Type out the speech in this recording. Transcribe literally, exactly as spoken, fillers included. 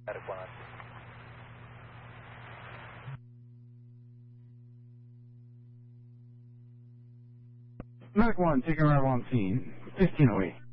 Medic one. Medic one, taking arrival on scene. fifteen oh eight.